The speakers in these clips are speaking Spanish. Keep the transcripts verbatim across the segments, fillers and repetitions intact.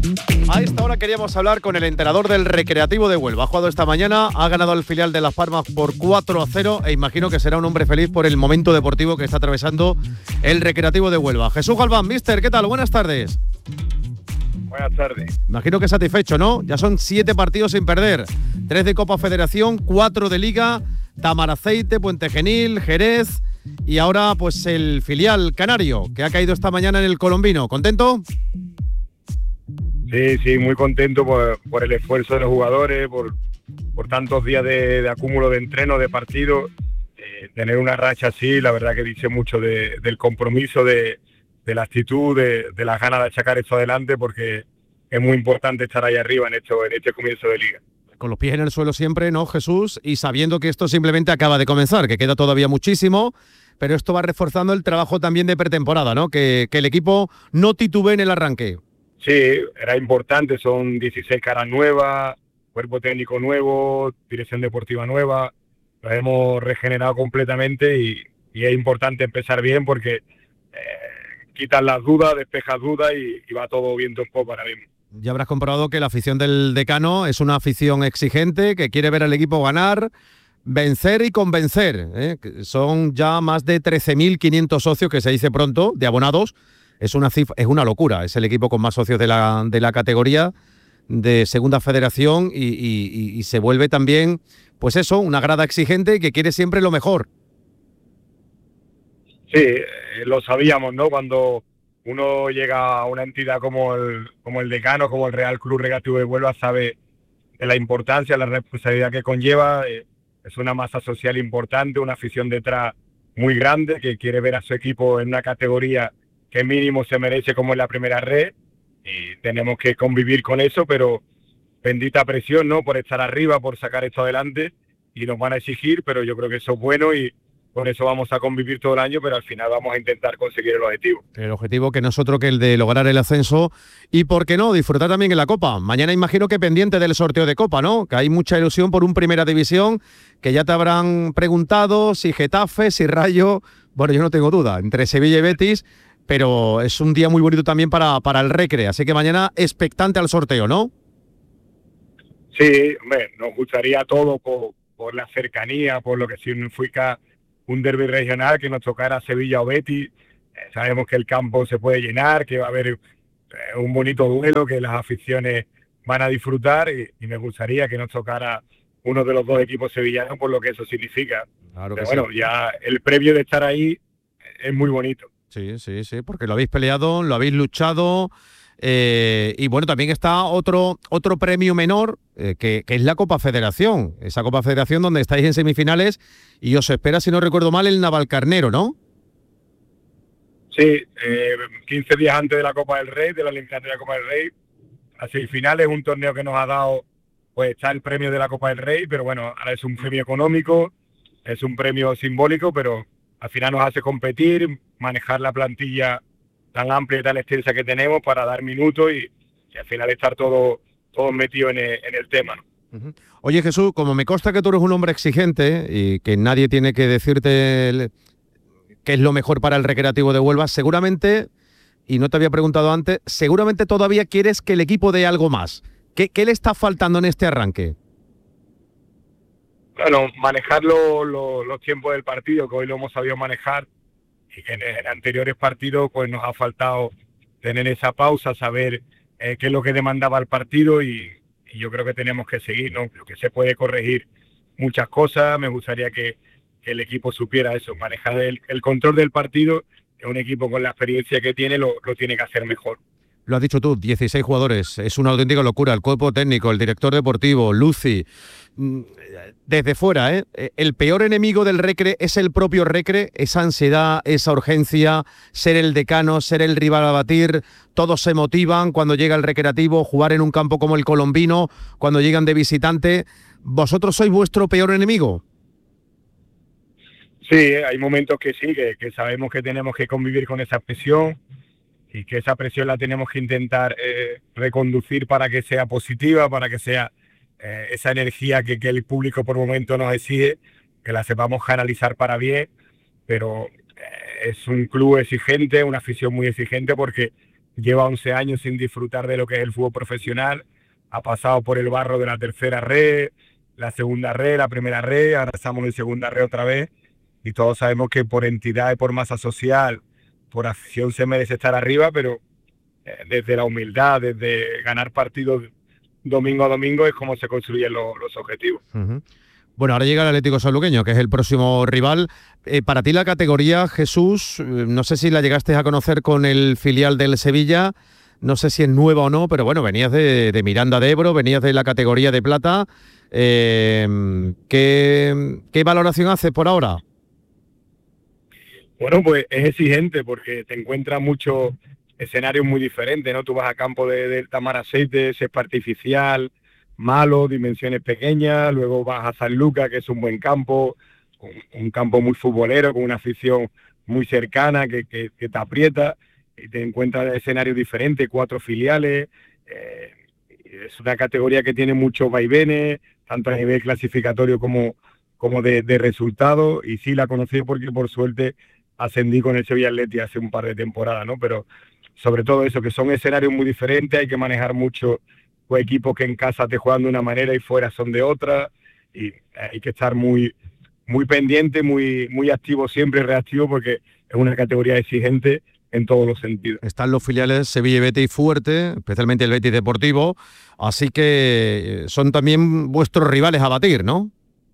A esta hora queríamos hablar con el entrenador del Recreativo de Huelva. Ha jugado esta mañana, ha ganado al filial de Las Palmas por cuatro a cero e imagino que será un hombre feliz por el momento deportivo que está atravesando el Recreativo de Huelva. Jesús Galván, mister, ¿qué tal? Buenas tardes. Buenas tardes. Imagino que satisfecho, ¿no? Ya son siete partidos sin perder. Tres de Copa Federación, cuatro de Liga, Tamaraceite, Puente Genil, Jerez y ahora pues el filial canario que ha caído esta mañana en el Colombino. ¿Contento? Sí, sí, muy contento por, por el esfuerzo de los jugadores, por, por tantos días de, de acúmulo de entreno, de partido. Eh, tener una racha así, la verdad que dice mucho de, del compromiso, de, de la actitud, de, de las ganas de achacar esto adelante, porque es muy importante estar ahí arriba en, esto, en este comienzo de liga. Con los pies en el suelo siempre, ¿no, Jesús? Y sabiendo que esto simplemente acaba de comenzar, que queda todavía muchísimo, pero esto va reforzando el trabajo también de pretemporada, ¿no? Que, que el equipo no titubee en el arranque. Sí, era importante, son dieciséis caras nuevas, cuerpo técnico nuevo, dirección deportiva nueva, lo hemos regenerado completamente y, y es importante empezar bien porque eh, quitas las dudas, despejas dudas y, y va todo viento en popa ahora mismo. Ya habrás comprobado que la afición del Decano es una afición exigente, que quiere ver al equipo ganar, vencer y convencer, ¿eh? Son ya más de trece mil quinientos socios, que se dice pronto, de abonados. Es una cifra, es una locura, es el equipo con más socios de la, de la categoría de Segunda Federación y, y, y se vuelve también, pues eso, una grada exigente que quiere siempre lo mejor. Sí, eh, lo sabíamos, ¿no? Cuando uno llega a una entidad como el, como el Decano, como el Real Club Recreativo de Huelva, sabe de la importancia, la responsabilidad que conlleva. Eh, es una masa social importante, una afición detrás muy grande que quiere ver a su equipo en una categoría que mínimo se merece como en la primera red y tenemos que convivir con eso, pero bendita presión, ¿no? Por estar arriba, por sacar esto adelante y nos van a exigir, pero yo creo que eso es bueno y con eso vamos a convivir todo el año, pero al final vamos a intentar conseguir el objetivo. El objetivo que no es otro que el de lograr el ascenso y, ¿por qué no?, disfrutar también en la Copa. Mañana imagino que pendiente del sorteo de Copa, ¿no? Que hay mucha ilusión por un Primera División, que ya te habrán preguntado si Getafe, si Rayo. Bueno, yo no tengo duda, entre Sevilla y Betis, pero es un día muy bonito también para, para el Recre, así que mañana expectante al sorteo, ¿no? Sí, hombre, nos gustaría todo por, por la cercanía, por lo que significa un derbi regional, que nos tocara Sevilla o Betis. Eh, sabemos que el campo se puede llenar, que va a haber eh, un bonito duelo, que las aficiones van a disfrutar y, y me gustaría que nos tocara uno de los dos equipos sevillanos por lo que eso significa. Claro que Pero bueno, sí. ya el previo de estar ahí es muy bonito. Sí, sí, sí, porque lo habéis peleado, lo habéis luchado eh, y bueno, también está otro, otro premio menor eh, que, que es la Copa Federación, esa Copa Federación donde estáis en semifinales y os espera, si no recuerdo mal, el Navalcarnero, ¿no? Sí, eh, quince días antes de la Copa del Rey, de la eliminatoria de la Copa del Rey, a semifinales, un torneo que nos ha dado, pues está el premio de la Copa del Rey, pero bueno, ahora es un premio económico, es un premio simbólico, pero al final nos hace competir, manejar la plantilla tan amplia y tan extensa que tenemos para dar minutos y, y al final estar todos todo metidos en el, en el tema, ¿no? Uh-huh. Oye, Jesús, como me consta que tú eres un hombre exigente y que nadie tiene que decirte el, qué es lo mejor para el Recreativo de Huelva, seguramente, y no te había preguntado antes, seguramente todavía quieres que el equipo dé algo más. ¿Qué, qué le está faltando en este arranque? Bueno, manejar lo, lo, los tiempos del partido, que hoy lo hemos sabido manejar, y que en, en anteriores partidos pues nos ha faltado tener esa pausa, saber eh, qué es lo que demandaba el partido y, y yo creo que tenemos que seguir, ¿no? Creo que se puede corregir muchas cosas, me gustaría que, que el equipo supiera eso, manejar el, el control del partido, que un equipo con la experiencia que tiene lo, lo tiene que hacer mejor. Lo has dicho tú, dieciséis jugadores, es una auténtica locura, el cuerpo técnico, el director deportivo, Lucy, desde fuera, ¿eh? El peor enemigo del Recre es el propio Recre, esa ansiedad, esa urgencia, ser el decano, ser el rival a batir, todos se motivan cuando llega el Recreativo, jugar en un campo como el Colombino, cuando llegan de visitante, ¿vosotros sois vuestro peor enemigo? Sí, hay momentos que sí, que, que sabemos que tenemos que convivir con esa presión, y que esa presión la tenemos que intentar eh, reconducir para que sea positiva, para que sea eh, esa energía que, que el público por momento nos exige, que la sepamos canalizar para bien, pero eh, es un club exigente, una afición muy exigente porque lleva once años sin disfrutar de lo que es el fútbol profesional, ha pasado por el barro de la tercera red, la segunda red, la primera red, ahora estamos en segunda red otra vez, y todos sabemos que por entidad y por masa social, por afición se merece estar arriba, pero eh, desde la humildad, desde ganar partidos domingo a domingo es como se construyen los, los objetivos. Uh-huh. Bueno, ahora llega el Atlético Sanluqueño, que es el próximo rival. Eh, para ti la categoría, Jesús, eh, no sé si la llegaste a conocer con el filial del Sevilla, no sé si es nueva o no, pero bueno, venías de, de Miranda de Ebro, venías de la categoría de plata. Eh, ¿qué, ¿Qué valoración haces por ahora? Bueno, pues es exigente porque te encuentras muchos escenarios muy diferentes, ¿no? Tú vas a campo de, de Tamaraceite, césped artificial, malo, dimensiones pequeñas, luego vas a San Lucas, que es un buen campo, un, un campo muy futbolero, con una afición muy cercana que, que, que te aprieta, y te encuentras escenarios diferentes, cuatro filiales, eh, es una categoría que tiene muchos vaivenes, tanto a nivel clasificatorio como, como de, de resultados, y sí la conocí porque por suerte ascendí con el Sevilla Athletic hace un par de temporadas, ¿no? Pero sobre todo eso, que son escenarios muy diferentes, hay que manejar mucho pues, equipos que en casa te juegan de una manera y fuera son de otra, y hay que estar muy, muy pendiente, muy, muy activo siempre, reactivo, porque es una categoría exigente en todos los sentidos. Están los filiales Sevilla y Betis fuerte, especialmente el Betis Deportivo, así que son también vuestros rivales a batir, ¿no?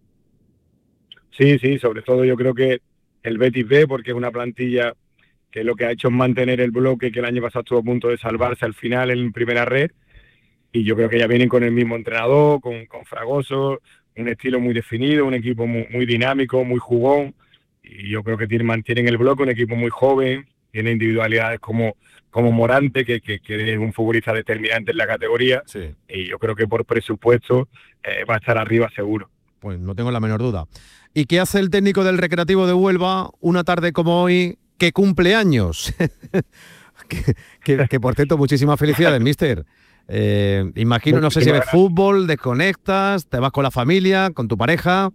Sí, sí, sobre todo yo creo que el Betis B, porque es una plantilla que lo que ha hecho es mantener el bloque, que el año pasado estuvo a punto de salvarse al final en primera red, y yo creo que ya vienen con el mismo entrenador, con, con Fragoso, un estilo muy definido, un equipo muy, muy dinámico, muy jugón, y yo creo que tiene, mantienen el bloque, un equipo muy joven, tiene individualidades como, como Morante, que, que, que es un futbolista determinante en la categoría, sí. Y yo creo que por presupuesto eh, va a estar arriba seguro. Pues no tengo la menor duda. ¿Y qué hace el técnico del Recreativo de Huelva una tarde como hoy que cumple años? que, que, que por cierto, muchísimas felicidades, mister. Eh, imagino, no sé si ves fútbol, desconectas, te vas con la familia, con tu pareja.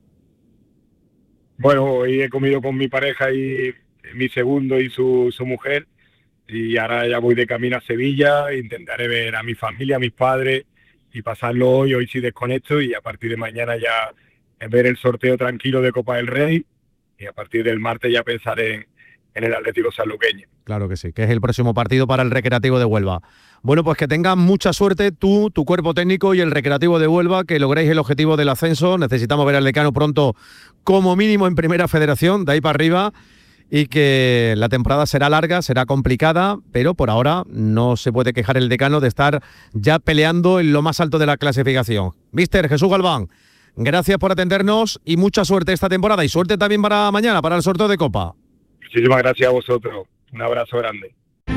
Bueno, hoy he comido con mi pareja y mi segundo y su, su mujer, y ahora ya voy de camino a Sevilla, intentaré ver a mi familia, a mis padres, y pasarlo hoy, hoy sí desconecto, y a partir de mañana ya ver el sorteo tranquilo de Copa del Rey, y a partir del martes ya pensaré en, en el Atlético Sanluqueño. Claro que sí, que es el próximo partido para el Recreativo de Huelva. Bueno, pues que tengas mucha suerte tú, tu cuerpo técnico y el Recreativo de Huelva, que logréis el objetivo del ascenso. Necesitamos ver al decano pronto, como mínimo en Primera Federación, de ahí para arriba, y que la temporada será larga, será complicada, pero por ahora no se puede quejar el decano de estar ya peleando en lo más alto de la clasificación. Mister Jesús Galván, gracias por atendernos y mucha suerte esta temporada, y suerte también para mañana, para el sorteo de Copa. Muchísimas gracias a vosotros. Un abrazo grande.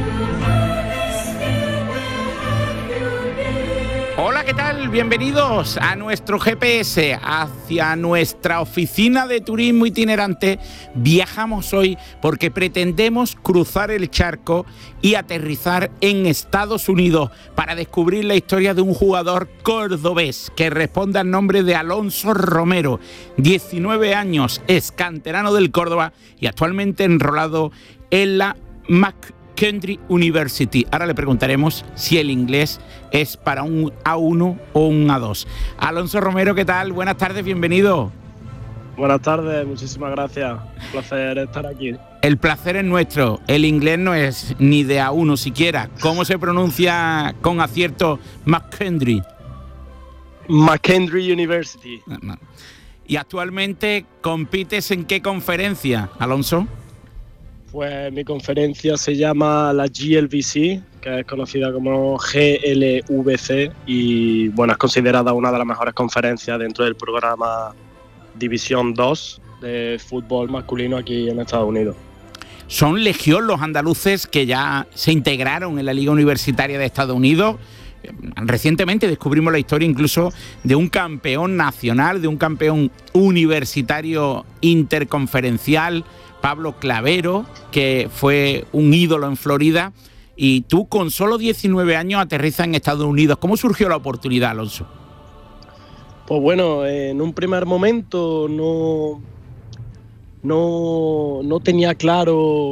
Hola, ¿qué tal? Bienvenidos a nuestro G P S, hacia nuestra oficina de turismo itinerante. Viajamos hoy porque pretendemos cruzar el charco y aterrizar en Estados Unidos para descubrir la historia de un jugador cordobés que responde al nombre de Alonso Romero, diecinueve años, es canterano del Córdoba y actualmente enrolado en la McKendree University. Ahora le preguntaremos si el inglés es para un A uno o un A dos. Alonso Romero, ¿qué tal? Buenas tardes, bienvenido. Buenas tardes, muchísimas gracias. Un placer estar aquí. El placer es nuestro. El inglés no es ni de A uno siquiera. ¿Cómo se pronuncia con acierto McKendree? McKendree University. ¿Y actualmente compites en qué conferencia, Alonso? Pues mi conferencia se llama la G L V C, que es conocida como G L V C, y bueno, es considerada una de las mejores conferencias dentro del programa División dos de fútbol masculino aquí en Estados Unidos. Son legión los andaluces que ya se integraron en la Liga Universitaria de Estados Unidos. Recientemente descubrimos la historia incluso de un campeón nacional, de un campeón universitario interconferencial, Pablo Clavero, que fue un ídolo en Florida, y tú con solo diecinueve años aterrizas en Estados Unidos. ¿Cómo surgió la oportunidad, Alonso? Pues bueno, en un primer momento no, no, no tenía claro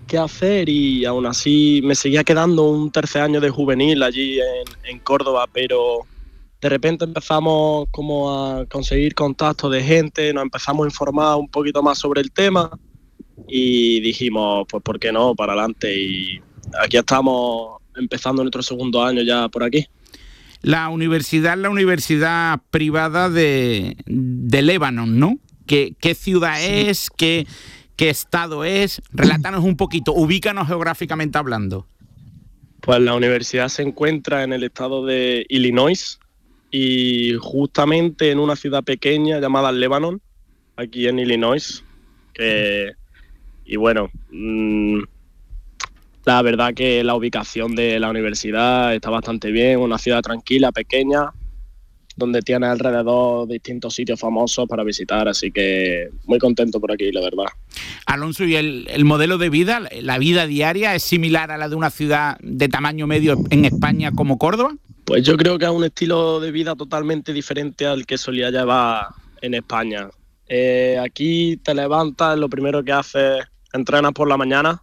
qué hacer y aún así me seguía quedando un tercer año de juvenil allí en, en Córdoba, pero de repente empezamos como a conseguir contactos de gente, nos empezamos a informar un poquito más sobre el tema y dijimos, pues ¿por qué no? Para adelante, y aquí estamos empezando nuestro segundo año ya por aquí. La universidad es la universidad privada de, de Lebanon, ¿no? ¿Qué, qué ciudad sí. es? ¿Qué, ¿Qué estado es? Relátanos un poquito, ubícanos geográficamente hablando. Pues la universidad se encuentra en el estado de Illinois y justamente en una ciudad pequeña llamada Lebanon, aquí en Illinois. Que, y bueno, mmm, la verdad que la ubicación de la universidad está bastante bien, una ciudad tranquila, pequeña, donde tiene alrededor distintos sitios famosos para visitar, así que muy contento por aquí, la verdad. Alonso, ¿y el, el modelo de vida, la vida diaria, es similar a la de una ciudad de tamaño medio en España como Córdoba? Pues yo creo que es un estilo de vida totalmente diferente al que solía llevar en España. Eh, aquí te levantas, lo primero que haces, entrenas por la mañana,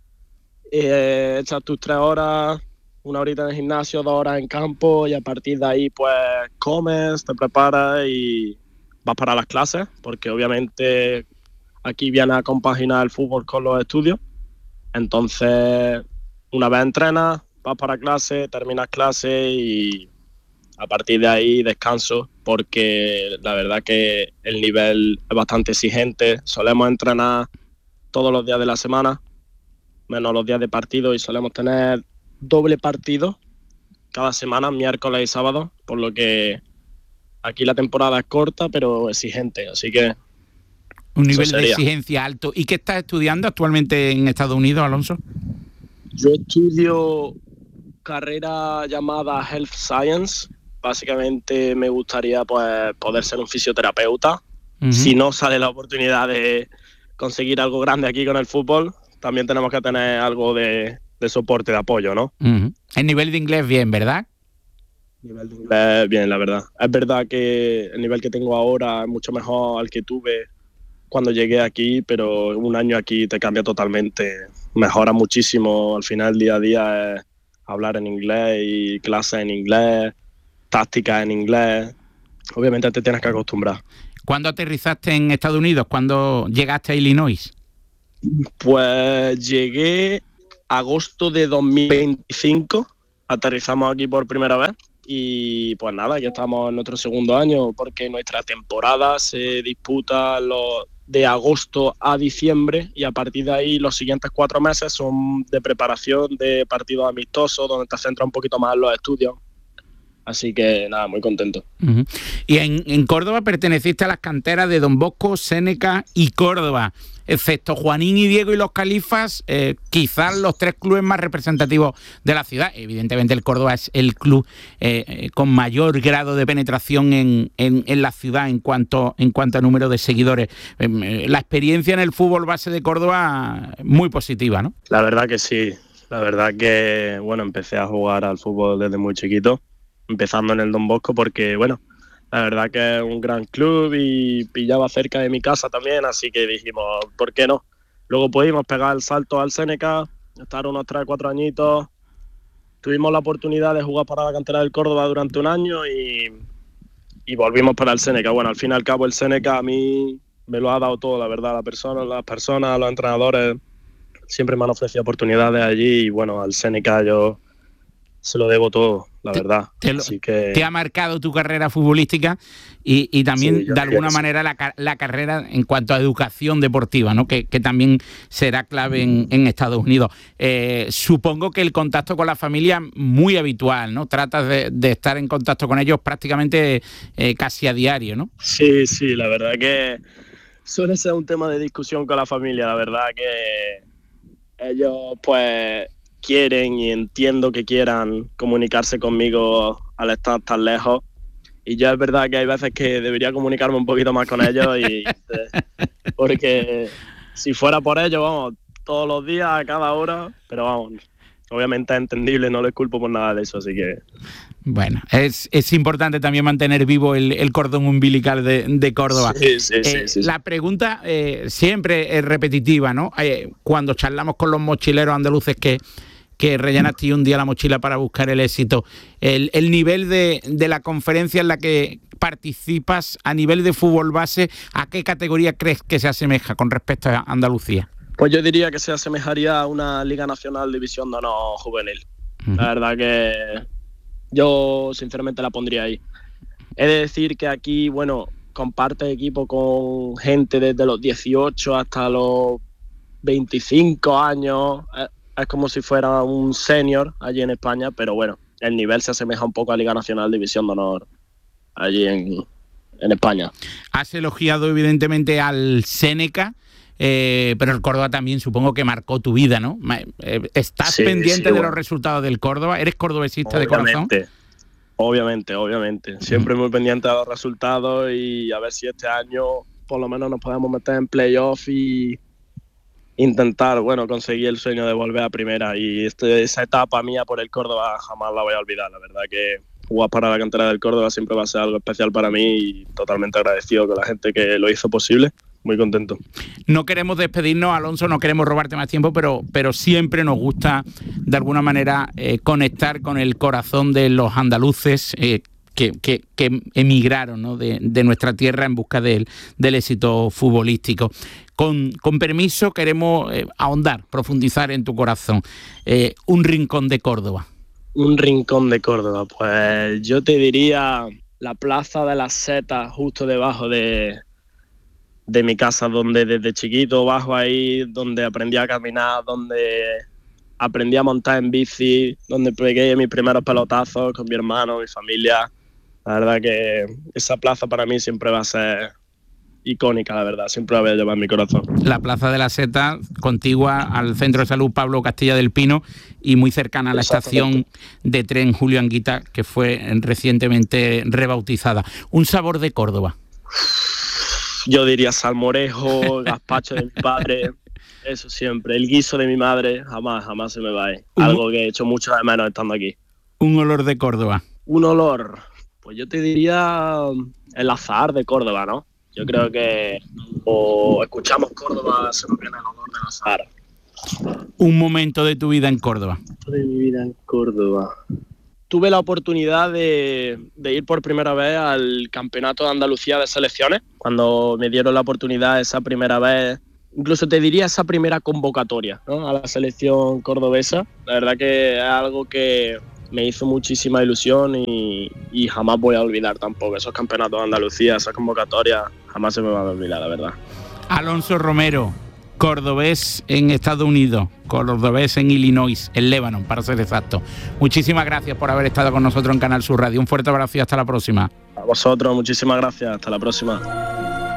eh, echas tus tres horas, una horita en el gimnasio, dos horas en campo, y a partir de ahí pues comes, te preparas y vas para las clases, porque obviamente aquí viene a compaginar el fútbol con los estudios. Entonces, una vez entrenas, vas para clase, terminas clase y a partir de ahí descanso, porque la verdad que el nivel es bastante exigente. Solemos entrenar todos los días de la semana, menos los días de partido, y solemos tener doble partido cada semana, miércoles y sábado, por lo que aquí la temporada es corta pero exigente, así que un nivel de exigencia alto. ¿Y qué estás estudiando actualmente en Estados Unidos, Alonso? Yo estudio carrera llamada Health Science. Básicamente me gustaría pues poder ser un fisioterapeuta. Uh-huh. Si no sale la oportunidad de conseguir algo grande aquí con el fútbol, también tenemos que tener algo de, de soporte, de apoyo, ¿no? Uh-huh. El nivel de inglés bien, ¿verdad? El nivel de inglés bien, la verdad. Es verdad que el nivel que tengo ahora es mucho mejor al que tuve cuando llegué aquí, pero un año aquí te cambia totalmente. Mejora muchísimo. Al final, día a día es hablar en inglés y clases en inglés, tácticas en inglés. Obviamente te tienes que acostumbrar. ¿Cuándo aterrizaste en Estados Unidos? ¿Cuándo llegaste a Illinois? Pues llegué agosto de dos mil veinticinco, aterrizamos aquí por primera vez y pues nada, ya estamos en nuestro segundo año, porque nuestra temporada se disputa los de agosto a diciembre y a partir de ahí los siguientes cuatro meses son de preparación de partidos amistosos donde te centras un poquito más en los estudios. Así que nada, muy contento. Uh-huh. Y en, en Córdoba perteneciste a las canteras de Don Bosco, Séneca y Córdoba. Excepto Juanín y Diego y los Califas, eh, quizás los tres clubes más representativos de la ciudad. Evidentemente el Córdoba es el club eh, eh, con mayor grado de penetración en, en, en la ciudad en cuanto, en cuanto a número de seguidores. Eh, la experiencia en el fútbol base de Córdoba muy positiva, ¿no? La verdad que sí. La verdad que, bueno, empecé a jugar al fútbol desde muy chiquito, empezando en el Don Bosco porque, bueno, la verdad que es un gran club y pillaba cerca de mi casa también, así que dijimos, ¿por qué no? Luego pudimos pegar el salto al Séneca, estar unos tres, cuatro añitos. Tuvimos la oportunidad de jugar para la cantera del Córdoba durante un año y, y volvimos para el Séneca. Bueno, al fin y al cabo el Séneca a mí me lo ha dado todo, la verdad. La persona, las personas, los entrenadores siempre me han ofrecido oportunidades allí y bueno, al Séneca yo se lo debo todo, la te, verdad. Te, lo, Así que te ha marcado tu carrera futbolística y, y también, sí, de alguna manera, la, la carrera en cuanto a educación deportiva, ¿no? Que, que también será clave en, en Estados Unidos. Eh, supongo que el contacto con la familia muy habitual, ¿no? Tratas de, de estar en contacto con ellos prácticamente eh, casi a diario, ¿no? Sí, sí, la verdad que suele ser un tema de discusión con la familia. La verdad que ellos, pues, quieren y entiendo que quieran comunicarse conmigo al estar tan lejos, y yo es verdad que hay veces que debería comunicarme un poquito más con ellos y porque si fuera por ellos, vamos, todos los días, a cada hora, pero vamos, obviamente es entendible, no les culpo por nada de eso, así que Bueno, es, es importante también mantener vivo el, el cordón umbilical de, de Córdoba. Sí, sí, eh, sí, sí. La pregunta eh, siempre es repetitiva, ¿no? Eh, cuando charlamos con los mochileros andaluces que, que rellenaste un día la mochila para buscar el éxito, el, el nivel de, de la conferencia en la que participas a nivel de fútbol base, ¿a qué categoría crees que se asemeja con respecto a Andalucía? Pues yo diría que se asemejaría a una Liga Nacional División de Honor Juvenil. Uh-huh. La verdad que yo sinceramente la pondría ahí. He de decir que aquí, bueno, comparte equipo con gente desde los dieciocho hasta los veinticinco años. Es como si fuera un senior allí en España, pero bueno, el nivel se asemeja un poco a Liga Nacional División de Honor allí en, en España. Has elogiado evidentemente al Séneca, eh, pero el Córdoba también supongo que marcó tu vida, ¿no? ¿Estás sí, pendiente sí, de bueno. los resultados del Córdoba? ¿Eres cordobesista obviamente, de corazón? Obviamente, obviamente. Siempre mm. muy pendiente de los resultados y a ver si este año por lo menos nos podemos meter en playoff y intentar, bueno, conseguir el sueño de volver a primera. Y este, esa etapa mía por el Córdoba jamás la voy a olvidar. La verdad que jugar para la cantera del Córdoba siempre va a ser algo especial para mí y totalmente agradecido con la gente que lo hizo posible. Muy contento. No queremos despedirnos, Alonso, no queremos robarte más tiempo, pero, pero siempre nos gusta de alguna manera eh, conectar con el corazón de los andaluces eh, que, que, que emigraron, ¿no? de, de nuestra tierra en busca del, del éxito futbolístico. Con, con permiso, queremos eh, ahondar, profundizar en tu corazón. Eh, un rincón de Córdoba. Un rincón de Córdoba, pues yo te diría la Plaza de las Setas, justo debajo de... de mi casa, donde desde chiquito bajo ahí, donde aprendí a caminar, donde aprendí a montar en bici, donde pegué mis primeros pelotazos con mi hermano, mi familia. La verdad que esa plaza para mí siempre va a ser icónica, la verdad, siempre la voy a llevar en mi corazón. La Plaza de la Seta, contigua al Centro de Salud Pablo Castilla del Pino y muy cercana a la estación de tren Julio Anguita, que fue recientemente rebautizada. Un sabor de Córdoba. Yo diría salmorejo, gazpacho de mi padre, eso siempre. El guiso de mi madre, jamás, jamás se me va a ir. Algo que he hecho mucho de menos estando aquí. Un olor de Córdoba. Un olor, pues yo te diría el azahar de Córdoba, ¿no? Yo creo que o escuchamos Córdoba, se nos viene el olor del azahar. Un momento de tu vida en Córdoba. De mi vida en Córdoba. Tuve la oportunidad de, de ir por primera vez al Campeonato de Andalucía de Selecciones, cuando me dieron la oportunidad esa primera vez, incluso te diría esa primera convocatoria, ¿no? A la selección cordobesa. La verdad que es algo que me hizo muchísima ilusión y, y jamás voy a olvidar tampoco. Esos campeonatos de Andalucía, esas convocatorias, jamás se me van a olvidar, la verdad. Alonso Romero, cordobés en Estados Unidos, cordobés en Illinois, en Lebanon, para ser exacto. Muchísimas gracias por haber estado con nosotros en Canal Sur Radio. Un fuerte abrazo y hasta la próxima. A vosotros, muchísimas gracias. Hasta la próxima.